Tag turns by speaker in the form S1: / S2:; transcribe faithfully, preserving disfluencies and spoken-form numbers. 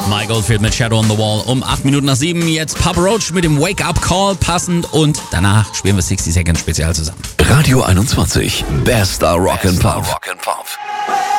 S1: Mike Oldfield mit Shadow on the Wall um acht Minuten nach sieben. Jetzt Papa Roach mit dem Wake-Up-Call passend und danach spielen wir sechzig Seconds Spezial zusammen.
S2: Radio einundzwanzig, Bester Rock and Pop.